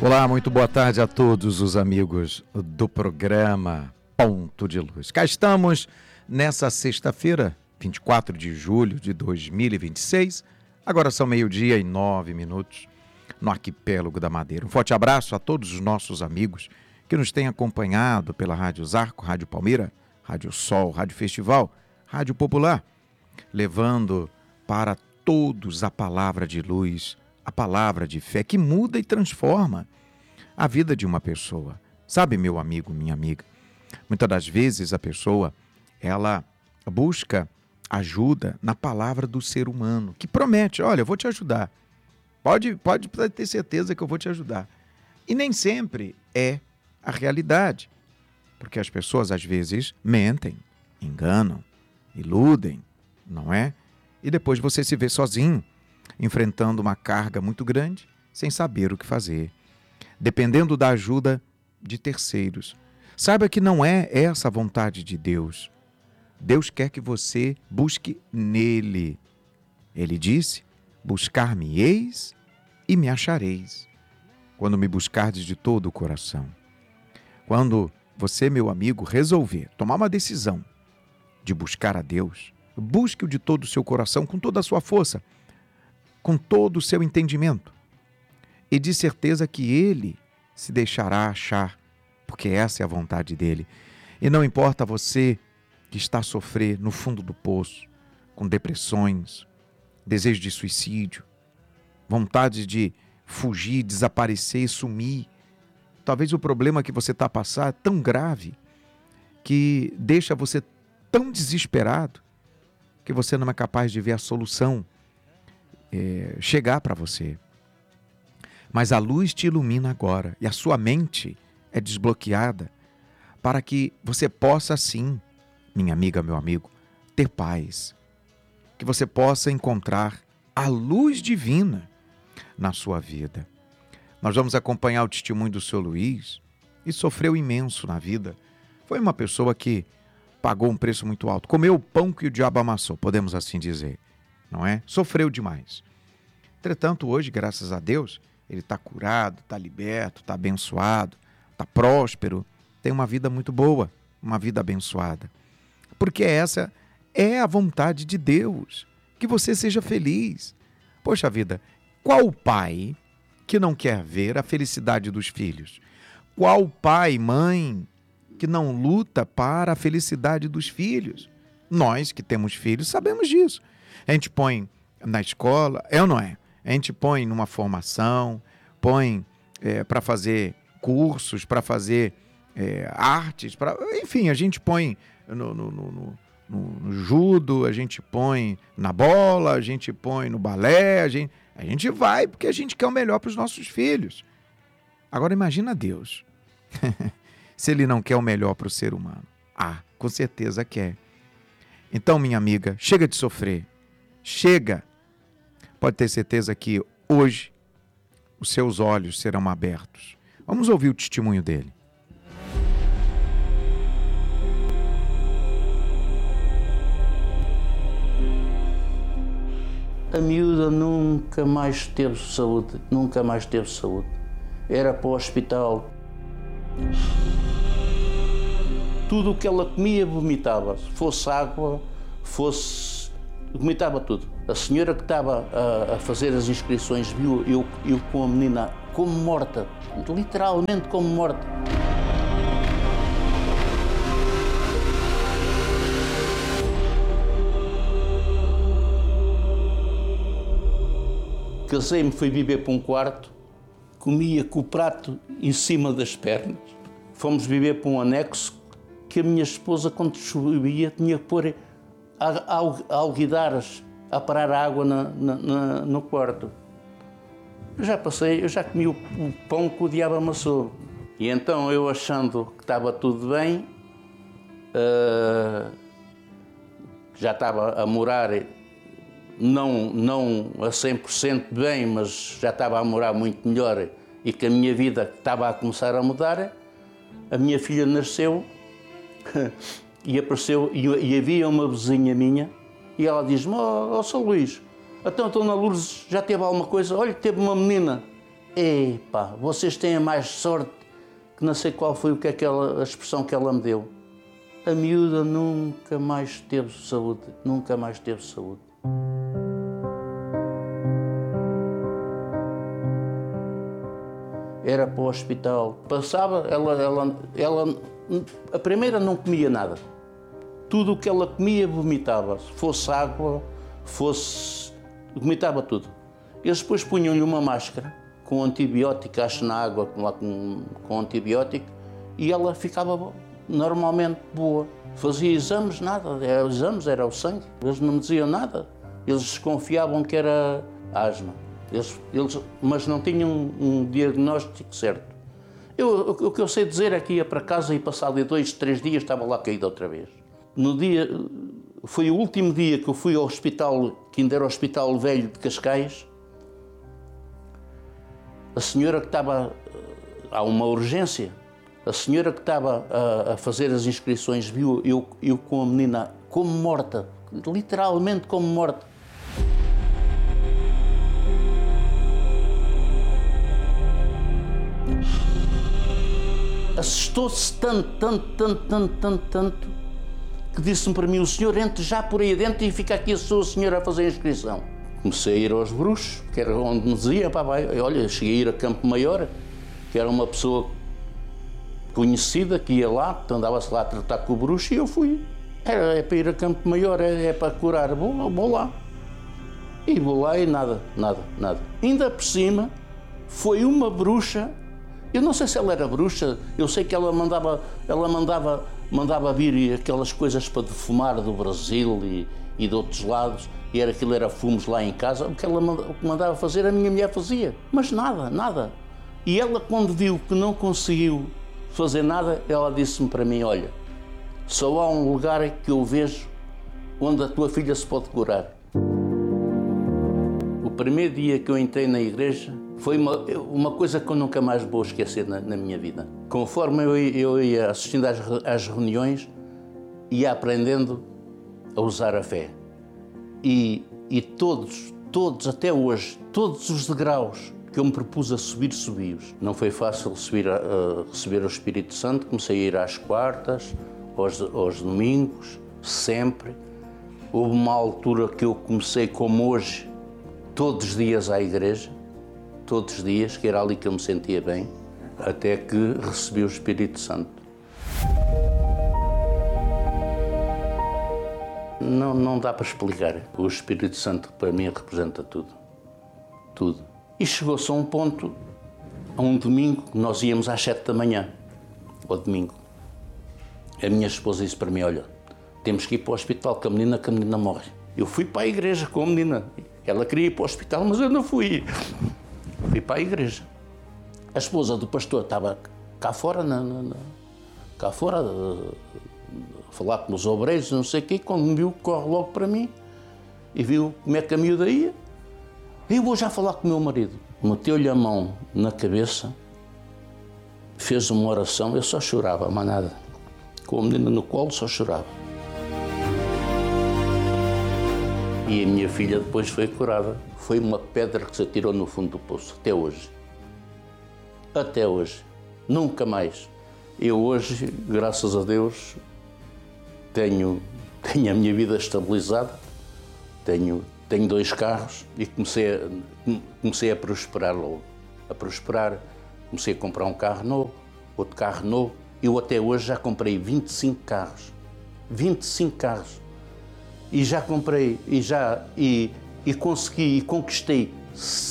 Olá, muito boa tarde a todos os amigos do programa Ponto de Luz. Cá estamos nessa sexta-feira, 24 de julho de 2026. Agora são 12:09 no arquipélago da Madeira. Um forte abraço a todos os nossos amigos que nos têm acompanhado pela Rádio Zarco, Rádio Palmira, Rádio Sol, Rádio Festival, Rádio Popular, levando para todos a palavra de luz, a palavra de fé que muda e transforma a vida de uma pessoa. Sabe, meu amigo, minha amiga, muitas das vezes a pessoa, ela busca ajuda na palavra do ser humano, que promete, olha, eu vou te ajudar. Pode ter certeza que eu vou te ajudar. E nem sempre é a realidade, porque as pessoas às vezes mentem, enganam, iludem, não é? E depois você se vê sozinho, enfrentando uma carga muito grande, sem saber o que fazer, dependendo da ajuda de terceiros. Saiba que não é essa a vontade de Deus. Deus quer que você busque nele. Ele disse, buscar-me-eis e me achareis, quando me buscardes de todo o coração. Quando você, meu amigo, resolver tomar uma decisão de buscar a Deus, busque-o de todo o seu coração, com toda a sua força, com todo o seu entendimento. E de certeza que Ele se deixará achar, porque essa é a vontade dEle. E não importa você que está a sofrer no fundo do poço, com depressões, desejo de suicídio, vontade de fugir, desaparecer, sumir. Talvez o problema que você está a passar é tão grave que deixa você tão desesperado que você não é capaz de ver a solução chegar para você. Mas a luz te ilumina agora e a sua mente é desbloqueada para que você possa sim, minha amiga, meu amigo, ter paz. Que você possa encontrar a luz divina na sua vida. Nós vamos acompanhar o testemunho do seu Luiz e sofreu imenso na vida. Foi uma pessoa que pagou um preço muito alto, comeu o pão que o diabo amassou, podemos assim dizer, não é? Sofreu demais. Entretanto, hoje, graças a Deus, ele está curado, está liberto, está abençoado, está próspero, tem uma vida muito boa, uma vida abençoada. Porque essa é a vontade de Deus, que você seja feliz. Poxa vida, qual pai que não quer ver a felicidade dos filhos? Qual pai, mãe, que não luta para a felicidade dos filhos? Nós que temos filhos sabemos disso. A gente põe na escola, é ou não é? A gente põe numa formação, põe para fazer cursos, para fazer artes, enfim, a gente põe no judo, a gente põe na bola, a gente põe no balé, a gente vai porque a gente quer o melhor para os nossos filhos. Agora imagina Deus, se Ele não quer o melhor para o ser humano. Com certeza quer. Então, minha amiga, chega de sofrer, chega. Pode ter certeza que hoje os seus olhos serão abertos. Vamos ouvir o testemunho dele. A miúda nunca mais teve saúde, Era para o hospital. Tudo o que ela comia, vomitava. Fosse água, vomitava tudo. A senhora que estava a fazer as inscrições viu eu com a menina como morta, literalmente como morta. Casei-me, fui viver para um quarto, comia com o prato em cima das pernas. Fomos viver para um anexo que a minha esposa, quando chovia, tinha que pôr alguidares a parar a água no quarto. Eu já comi o pão que o diabo amassou. E então eu, achando que estava tudo bem, já estava a morar, não a 100% bem, mas já estava a morar muito melhor e que a minha vida estava a começar a mudar, a minha filha nasceu e apareceu, e havia uma vizinha minha, e ela diz-me: São Luís, então a Dona Lourdes já teve alguma coisa? Olha, teve uma menina. epá, vocês têm mais sorte que não sei qual foi a expressão que ela me deu. A miúda nunca mais teve saúde, nunca mais teve saúde. Era para o hospital. Passava, ela a primeira não comia nada. Tudo o que ela comia vomitava. Se fosse água, vomitava tudo. Eles depois punham-lhe uma máscara com antibiótico, acho na água com antibiótico, e ela ficava normalmente boa. Fazia exames, nada. Exames era o sangue. Eles não me diziam nada. Eles desconfiavam que era asma. Mas não tinham um diagnóstico certo. O que eu sei dizer é que ia para casa e passado 2, 3 dias estava lá caído outra vez. Foi o último dia que eu fui ao hospital, que ainda era o Hospital Velho de Cascais. A senhora que estava... Há uma urgência. A senhora que estava a fazer as inscrições viu eu com a menina como morta. Literalmente como morta. Assustou-se tanto, que disse-me para mim: o senhor entre já por aí dentro e fica aqui a sua senhora a fazer a inscrição. Comecei a ir aos bruxos, que era onde me dizia, pá, vai. Olha, cheguei a ir a Campo Maior, que era uma pessoa conhecida que ia lá, que andava-se lá a tratar com o bruxo, e eu fui. É para ir a Campo Maior, é para curar, vou lá. E vou lá e nada. Ainda por cima, foi uma bruxa. Eu não sei se ela era bruxa, eu sei que ela mandava vir aquelas coisas para defumar do Brasil e de outros lados, e aquilo era fumos lá em casa. O que ela mandava fazer, a minha mulher fazia, mas nada. E ela, quando viu que não conseguiu fazer nada, ela disse-me para mim: olha, só há um lugar que eu vejo onde a tua filha se pode curar. O primeiro dia que eu entrei na igreja, foi uma coisa que eu nunca mais vou esquecer na minha vida. Conforme eu ia assistindo às reuniões, ia aprendendo a usar a fé. E todos até hoje, todos os degraus que eu me propus a subir, subi-os. Não foi fácil receber o Espírito Santo. Comecei a ir às quartas, aos domingos, sempre. Houve uma altura que eu comecei, como hoje, todos os dias à igreja. Todos os dias, que era ali que eu me sentia bem, até que recebi o Espírito Santo. Não dá para explicar. O Espírito Santo, para mim, representa tudo. Tudo. E chegou-se a um ponto, a um domingo, nós íamos às 7 da manhã, ao domingo. A minha esposa disse para mim: olha, temos que ir para o hospital, que a menina morre. Eu fui para a igreja com a menina. Ela queria ir para o hospital, mas eu não fui. Fui para a igreja. A esposa do pastor estava cá fora, a falar com os obreiros, não sei o quê. Quando me viu, corre logo para mim e viu como é que a miúda ia. Eu vou já falar com o meu marido. Meteu-lhe a mão na cabeça, fez uma oração, eu só chorava, mais nada. Com a menina no colo, só chorava. E a minha filha depois foi curada. Foi uma pedra que se atirou no fundo do poço, até hoje. Até hoje. Nunca mais. Eu hoje, graças a Deus, tenho a minha vida estabilizada, tenho 2 carros e comecei a prosperar logo. Comecei a comprar um carro novo, outro carro novo. Eu até hoje já comprei 25 carros. 25 carros. E já comprei, e consegui, e conquistei